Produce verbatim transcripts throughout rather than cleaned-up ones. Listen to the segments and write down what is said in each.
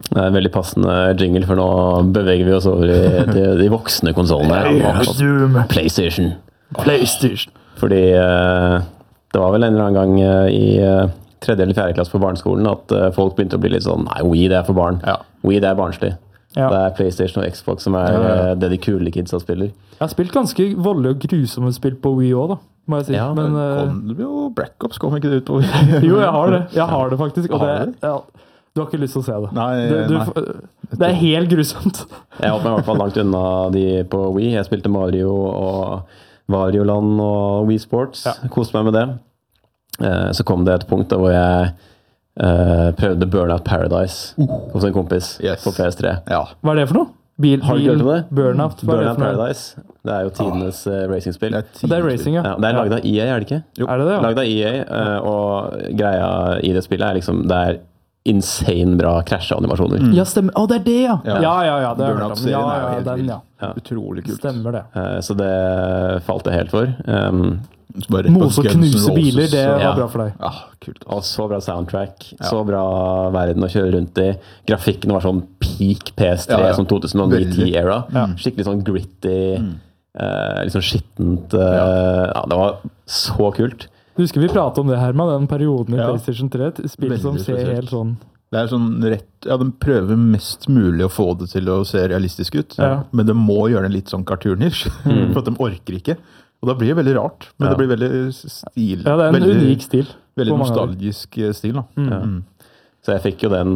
Det er en veldig passende jingle, for nå beveger vi oss over i de, de voksne konsolene. PlayStation. PlayStation. Fordi uh, det var vel en eller annen gang uh, i uh, tredje eller fjerde klasse på barneskolen at uh, folk begynte å bli litt sånn, nei, Wii det er for barn. Ja. Wii det er barnslig. Ja. Det er PlayStation og Xbox som er ja, ja. Uh, det de kule kidsa spiller. Jeg har spilt ganske voldelige og grusomme spill på Wii også, da. Må jeg si. Ja, men, kom, uh, jo, Black Ops kom ikke det ut på Jo, jeg har det. Jeg har det faktisk. Og det, ja, du har ikke lyst til å se det. Nei, du, du, nei. Det er helt grusomt. Jeg holdt meg i hvert fall langt unna de på Wii. Jeg spilte Mario og Varioland og Wii Sports. Ja. Koste meg med det. Uh, så kom det et punkt hvor jeg uh, prøvde Burnout Paradise uh. hos en kompis yes. på P S tre. Ja. Hva er det for noe? Bil, Har du hørt om det? Burnout. Burnout Paradise. Det er jo tidenes uh, racingspill. Det er, det er racing, ja. ja. Det er laget av E A, er det ikke? Jo. Er det det, ja? Laget av E A, uh, og greia i det spillet er liksom, det er insane bra krasjeanimasjoner. Mm. Ja, stemmer. Å, det er det, ja! Ja, ja, ja. ja det er Burnout ja, er ja, helt den, vild. ja. Ja. Utrolig kult. Stemmer det. Uh, så det falt jeg helt for. Um, Mose og knuse biler, det var ja. bra for deg. Ja, kult. Og så bra soundtrack, ja. så bra verden å kjøre rundt i. Grafikken var sånn peak P S tre, ja, ja. sånn to tusen ni ti era. Ja. Skikkelig sånn gritty, mm. uh, litt sånn skittent. Uh, ja. ja, det var så kult. Du husker vi pratet om det her med den perioden i ja. PlayStation tre, spill Veldig som ser spesielt. helt sånn... Det er sånn rett, ja, de prøver mest mulig å få det til å se realistisk ut, ja. men de må gjøre det litt sånn cartoonish, mm. for at de orker ikke. Og da blir det veldig rart, men ja. det blir veldig stil. Ja, det er en veldig, unik stil. Veldig nostalgisk stil, da. Mm. Ja. Så jeg fikk jo den,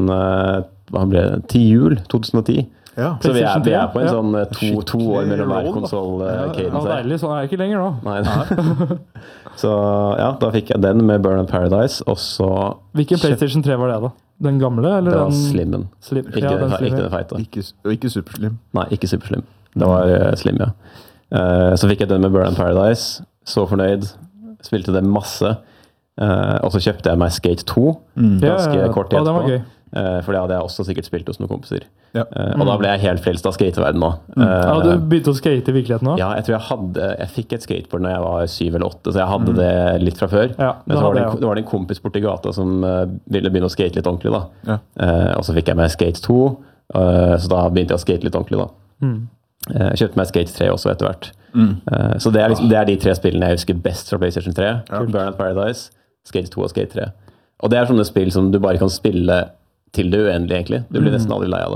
hva ble det, til jul, to tusen og ti. Ja. Så vi er, vi er på en ja. sånn to, to år mellom hver konsol-cadence. Ja, ja. Deilig, sånn er det ikke lenger nå. Nei, nei. Så ja, da fikk jeg den med Burnout Paradise, og så... Hvilken PlayStation tre var det da? Den gamle, eller det var den... Slimmen. Slim. Ikke, ja, den, den ikke den feite. Ikke, og ikke superslim. Nei, ikke superslim. Det var uh, slim, ja. Uh, så fikk jeg den med Burnout Paradise. Så fornøyd. Spilte det masse. Uh, og så kjøpte jeg meg Skate to. Mm. Ganske ja, ja, ja. kort etterpå. Å, den var gøy. Uh, for det hadde jeg også sikkert spilt hos noen kompiser. Ja. Uh, og mm. da ble jeg helt frelst av skateverdenen nå. Mm. Uh, ja, du begynte å skate i virkeligheten nå? Ja, jeg tror jeg hadde Jeg fikk et skateboard når jeg var syv eller åtte, så jeg hadde mm. det litt fra før. Ja, Men så var det, jeg, det var det en kompis borti gata som uh, ville begynne å skate litt ordentlig, da. Ja. Uh, og så fikk jeg meg Skate to, uh, så da begynte jeg å skate litt ordentlig, da. Mm. Uh, jeg kjøpte meg Skate tre også etter hvert. Mm. Uh, så det er, liksom, det er de tre spillene jeg husker best fra PlayStation tre. Ja. Burnout Paradise, Skate to og Skate tre. Og det er sånne spill som du bare kan spille til det uendelige, egentlig. Du blir nesten aldri lei av dem.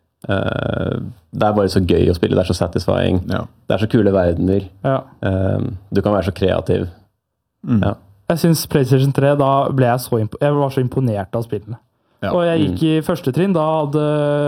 Uh, det er bare så gøy å spille, det er så satisfying. Ja. Det er så kule verdener. Ja. Uh, du kan være så kreativ. Mm. Ja. Jeg synes PlayStation tre, da ble jeg så impo- jeg var så imponert av spillene. Ja. Og jeg gikk i første trinn, da hadde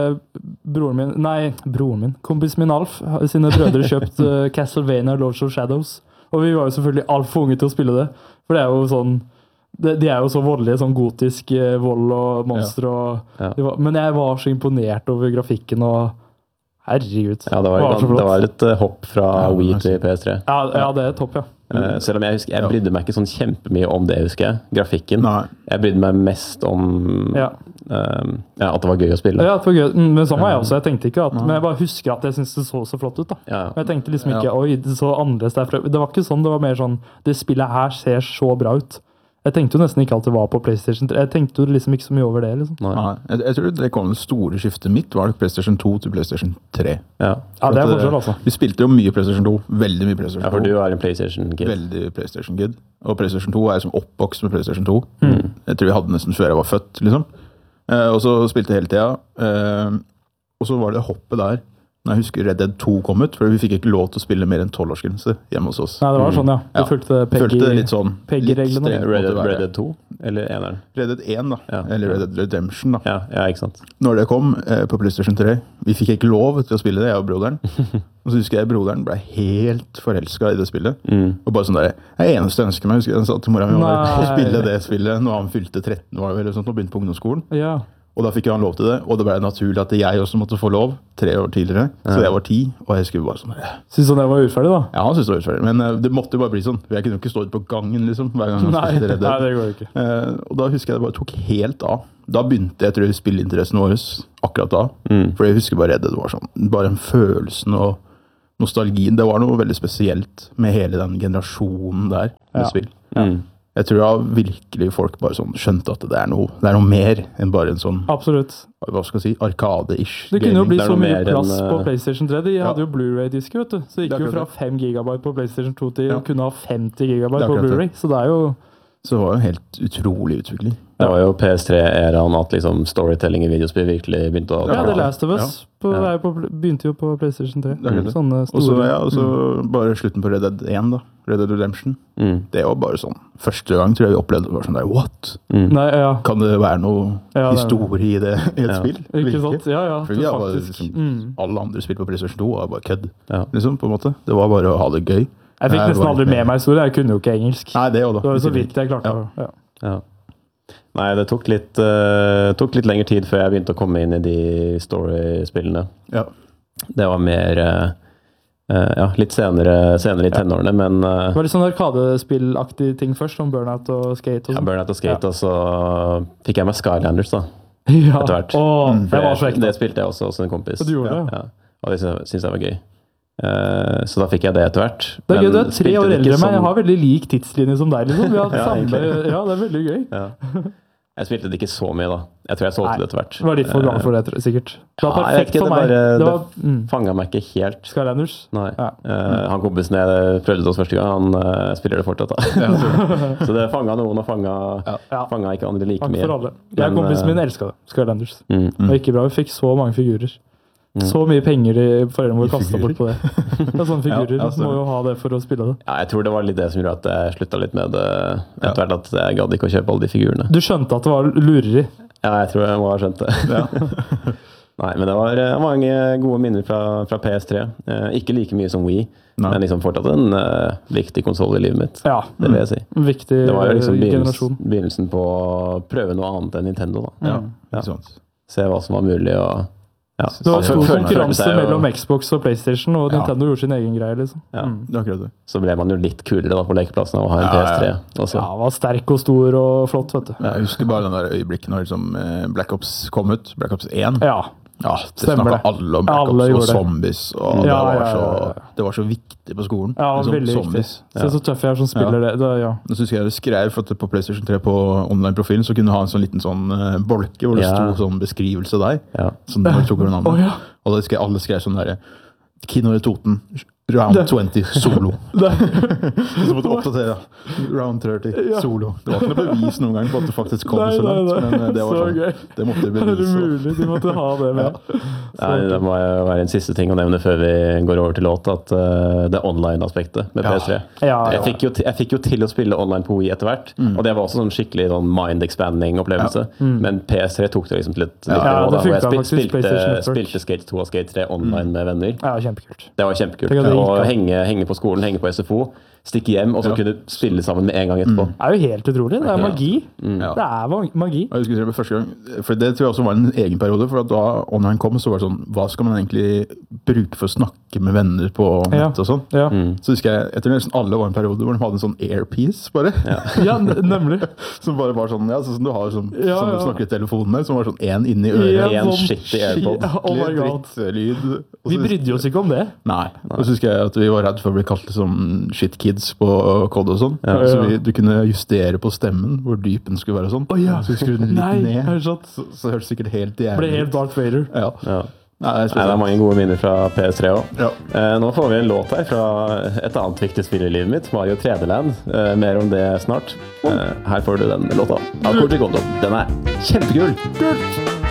broren min, nei, broren min, kompis min Alf, sine brødre kjøpt uh, Castlevania Lords of Shadows. Og vi var jo selvfølgelig altfor unge til å spille det. For det er jo sånn, de, de er jo så voldelige, sånn gotisk uh, vold og monster. Ja. Og, ja. var, men jeg var så imponert over grafikken og herregud. Ja, det var, det var, det var litt uh, hopp fra ja, Wii til P S tre. Ja, ja, det er topp, ja. Uh, selv om jeg husker, jeg brydde meg ikke sånn kjempemye om det, husker jeg. Grafikken. Nei. Jeg brydde meg mest om ja. Um, ja, at det var gøy å spille. Ja, det var gøy. Men sånn var jeg også. Jeg tenkte ikke at, men jeg bare husker at jeg syntes det så så flott ut, da. Ja. Men jeg tenkte liksom ikke, Ja. oi, det så annerledes derfra. Det var ikke sånn, det var mer sånn, det spillet her ser så bra ut. Jeg tenkte jo nesten ikke at det var på PlayStation tre. Jeg tenkte jo liksom ikke så mye over det, liksom. Nei. Nei, jeg, jeg tror det kom det store skiftet mitt, var det PlayStation to til PlayStation tre. Ja. Ja, det er forskjell, altså. Vi spilte jo mye PlayStation to, veldig mye PlayStation to. Ja, for du er en PlayStation-kid. Veldig PlayStation-kid. Og PlayStation to er jeg som oppvokst med PlayStation to. Mm. Jeg tror vi hadde nesten før jeg var født, liksom. Eh, og så spilte jeg hele tida. Eh, og så var det hoppet der. Når jeg husker Red Dead to kom ut, for vi fikk ikke lov til å spille mer enn tolv-årsgrense hjemme hos oss. Nei, det var sånn, ja. Du Ja. fulgte Peggy, Følte det litt sånn. Peggy-reglene. litt Red Dead, måtte være Red Dead to? Eller eneren? Red Dead one, da. Ja. Eller Red Dead Redemption, da. Ja, ja, ikke sant. Når det kom eh, på PlayStation tre, vi fikk ikke lov til å spille det, jeg og broderen. Og så husker jeg broderen ble helt forelsket i det spillet. Mm. Og bare sånn der, jeg eneste ønsker meg, husker jeg, han sa til mora mi, var Nei. å spille det spillet når han fylte tretten, var det vel, eller sånt, og begynte på ungdomsskolen. Ja. Og da fikk jo han lov til det, og det ble naturlig at jeg også måtte få lov, tre år tidligere. Så jeg var ti, og jeg skulle bare sånn, ja. Synes du det var uferdig, da? Ja, han synes det var utferdig, men uh, det måtte jo bare bli sånn. For jeg kunne jo ikke stå ut på gangen, liksom, hver gang han Nei, spilte Red Dead. nei, det går ikke. Uh, og da husker jeg det bare tok helt av. Da begynte jeg, tror jeg, spillinteressen vår akkurat da. Mm. For jeg husker bare Red Dead var sånn, bare en følelsen og nostalgien. Det var noe veldig spesielt med hele den generasjonen der med Ja. spill. Mm. Jeg tror da virkelig folk bare sånn skjønte at det er noe, det er noe mer enn bare en sånn, Absolutt. hva skal jeg si, arkade-ish Det kunne jo bli Det er så noe mye mer plass enn, på eh, PlayStation tre. De Ja. hadde jo Blu-ray-disker, vet du. Så det Det gikk er jo fra akkurat fem gigabyte på PlayStation to til Ja. å kunne ha femti gigabyte Det er på akkurat det. Blu-ray. Så det er jo Så det var jo en helt utrolig utvikling. Det var jo P S tre-æraen at liksom storytelling i videospill virkelig begynte å Ja, Ja, The Last of Us ja. på, Ja. er jo på, begynte jo på PlayStation tre. Det er akkurat det. Sånne Og så store ja, og så bare slutten på Red Dead one da. Red Dead Redemption. Mm. Det var bare sånn, første gang tror jeg vi opplevde det var sånn der, what? Mm. Nei, ja. Kan det være noe Ja, det er- historie i det i et Ja. spill? Ikke Virkelig. sant? Ja, ja. For det vi har bare, faktisk. liksom, Mm. alle andre spill på PlayStation to var bare kødd, Ja. liksom, på en måte. Det var bare å ha det gøy. Jeg fikk Nei, det nesten var aldri litt med mer- meg historie. Jeg kunne jo ikke engelsk. Nei, det også da. Det var jo så vidt jeg klarte Ja. å ja. Ja. Nei, det tok litt, uh, tok litt lengre tid før jeg begynte å komme inn i de story-spillene. Ja. Det var mer uh, uh, ja, litt senere, senere i tenårene, men uh, Det var litt sånn arkadespillaktig ting først, som Burnout og Skate og ja, sånn. Burnout og Skate, og så fikk jeg meg Skylanders da, Ja. etter hvert. Åh, Mm. det var så det, ekte. det spilte jeg også hos en kompis. Og du gjorde det, ja. Ja. Og det syntes jeg var gøy. Uh, så da fikk jeg det etter hvert. Det er gøy, Men du er tre spilte år det eldre ikke enn meg. Jeg som- har veldig lik tidslinje som deg, liksom. Vi har hatt Ja, samme, egentlig. ja, det er veldig gøy. Ja. Jeg spilte det ikke så mye da. Jeg tror jeg solgte Nei, det etter hvert. Det var litt for gammel for det, tror jeg, sikkert. Det var Ja, jeg vet perfekt ikke, for det meg. bare- Det var mm, Fanget meg ikke helt. Skylanders. Nei. Ja. Eh, han kompisen jeg prøvde det hos første gang, han eh, spiller det fortsatt. Da. så det fanga noen og fanga, Ja. fanga ikke andre like Takk mye. for alle. Jeg og Men, kompisen min eh, elska det. Skylanders. Mm. Det var ikke bra. Vi fikk så mange figurer. Så mye penger de foreldrene våre kasta bort på det. Det er sånne figurer. Ja, ja, Du må jo ha det for å spille det. Ja, jeg tror det var litt det som gjorde at jeg slutta litt med det etter hvert. At jeg gadd ikke å kjøpe alle de figurene. Du skjønte at det var lureri? Ja, jeg tror jeg må ha skjønt det. Nei, men det var eh, mange gode minner fra, fra P S tre. Eh, ikke like mye som Wii, Nei. men liksom fortsatt en eh, viktig konsoll i livet mitt. Ja. Det vil jeg si. En viktig Det var jo liksom generasjon. begynnelsen, begynnelsen på å prøve noe annet enn Nintendo. Da. Ja, Ja. ikke sant. Se hva som var mulig. Og, ja. Det var Så stor følte- følte konkurranse seg jo- mellom Xbox og PlayStation, og Ja. Nintendo gjorde sin egen greie. liksom. Ja. Mm. Det er akkurat det. Så ble man jo litt kulere da på lekeplassen av å ha en Ja, P ja, S tre. ja. Også. Ja, var sterk og stor og flott, vet du. Jeg husker bare den der øyeblikket når liksom, eh, Black Ops kom ut, Black Ops one. Ja. Ja, det Stemmer snakket det. alle om Black Alle Ops og gjorde det. zombies, og det, Ja, var ja, så, ja, ja. det var så viktig på skolen. Ja, liksom, veldig viktig. zombies. Se så tøff jeg er som spiller det. det ja. Så husker jeg jeg skrev for at på PlayStation tre på online-profilen så kunne du ha en sånn liten sånn eh, bolke hvor det Ja. sto sånn beskrivelse av deg. Ja. Som du tok over navnet. Å, ja. Og det skrev, alle skrev sånn derre Kino i Toten, round Det- twenty, solo. Det, Så måtte du oppdatere. Round thirty, Ja. solo. Det var ikke noe bevis noen gang på at det faktisk kom Nei, så nei, langt. nei. Men eh, det var Så sånn, gøy. det måtte du er det bevise. mulig? De måtte ha det med. Nei, det må jo være en siste ting å nevne før vi går over til låt, at uh, det online-aspektet med Ja. P S tre. Ja, Jeg ja. fikk, jo til, jeg fikk jo til å spille online på Wii etter hvert, og det var også sånn skikkelig sånn mind-expanding-opplevelse. Men P S tre tok det liksom til et nytt Ja. nivå, Ja, da, det hvor jeg funket spil, faktisk, PlayStation spilte, Network. spilte Skate to og Skate tre online med venner. Ja, kjempekult. Det var kjempekult. Tenk at det gikk Å an. henge, henge på skolen, henge på S F O, stikke hjem, og så Ja. kunne spille sammen med en gang etterpå. Det er jo helt utrolig. Det er magi. Ja. Det er ma- magi. Jeg husker det første gang, for det tror jeg også var en egen periode, for at da online kom, så var det sånn, hva skal man egentlig bruke for å snakke med venner på Ja. nett og sånn? Ja, Så husker jeg, jeg tror nesten alle var en periode hvor de hadde en sånn airpiece, bare. ja n- nemlig. Som bare var sånn, ja, sånn som du har, som, Ja, som du ja. snakker i telefonen med, som var sånn en inni øret. Ja, En sånn shitty AirPod. shit. Oh my god. Drittlyd. Og Vi så- brydde oss ikke om det. Nei. Og så husker jeg at vi var redd for å bli kalt som shit kids på kode og sånn. Ja. Så vi, du kunne justere på stemmen hvor dyp den skulle være og sånn. Å, ja. Så vi skrudde den litt Nei, ned. er det sant? Så, så hørtes det sikkert helt Ble jævlig helt ut. Darth Vader. Ja. Ja. Nei, det er Nei, det er spesielt. mange gode minner fra P S tre òg. Ja. Eh, nå får vi en låt her fra et annet viktig spill i livet mitt, Mario tre D-land. Eh, mer om det snart. Eh, her får du den låta av Koji Kondo. Den er kjempekul! Kult!